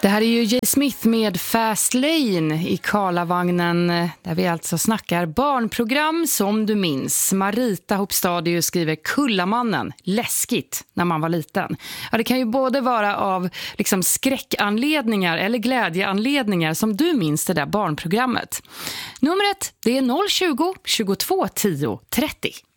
Det här är ju Jay Smith med Fast Lane i Karlavagnen, där vi alltså snackar barnprogram som du minns. Marita Hopstadio skriver Kullamannen, läskigt när man var liten. Ja, det kan ju både vara av liksom skräckanledningar eller glädjeanledningar som du minns det där barnprogrammet. Numret, det är 020 22 10 30.